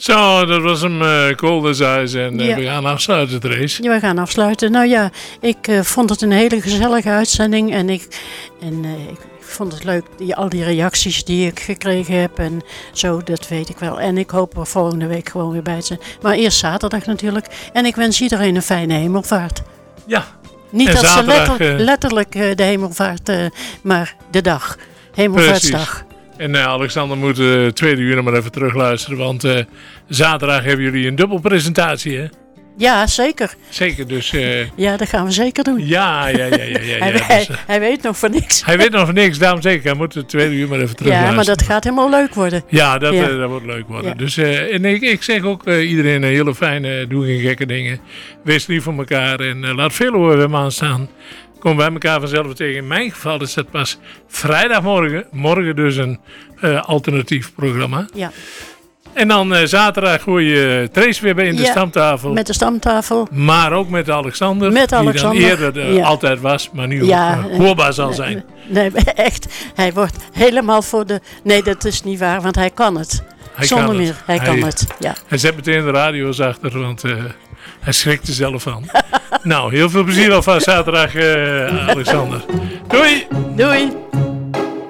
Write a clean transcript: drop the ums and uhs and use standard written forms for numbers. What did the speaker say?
Zo, dat was hem, Cold as Ice. En we gaan afsluiten, Trace. Ja, we gaan afsluiten. Nou ja, ik vond het een hele gezellige uitzending. En ik vond het leuk, al die reacties die ik gekregen heb. En zo, dat weet ik wel. En ik hoop er volgende week gewoon weer bij te zijn. Maar eerst zaterdag natuurlijk. En ik wens iedereen een fijne hemelvaart. Ja. Niet en dat zaterdag, ze letterlijk de hemelvaart, maar de dag. Hemelvaartsdag. Precies. En Alexander moet de tweede uur nog maar even terugluisteren. Want zaterdag hebben jullie een dubbelpresentatie, hè? Ja, zeker. Zeker, dus... ja, dat gaan we zeker doen. Ja. Hij weet nog van niks. Hij weet nog van niks, daarom zeker. Hij moet de tweede uur maar even terugluisteren. Ja, maar dat gaat helemaal leuk worden. Ja, dat wordt leuk worden. Ja. Dus, en ik zeg ook iedereen een hele fijne, doe geen gekke dingen. Wees lief voor elkaar en laat veel horen aanstaan. Komen wij elkaar vanzelf tegen. In mijn geval is dat pas vrijdagmorgen. Morgen dus een alternatief programma. Ja. En dan zaterdag gooi je Trace weer bij in de stamtafel. Met de stamtafel. Maar ook met Alexander. Met Alexander. Die dan eerder altijd was, maar nu ook hoorbaar zal zijn. Nee, echt. Hij wordt helemaal voor de... Nee, dat is niet waar, want hij kan het. Zonder meer, hij kan het. Ja. Hij zet meteen de radio's achter, want hij schrikt er zelf van. Nou, heel veel plezier alvast zaterdag, Alexander. Doei! Doei!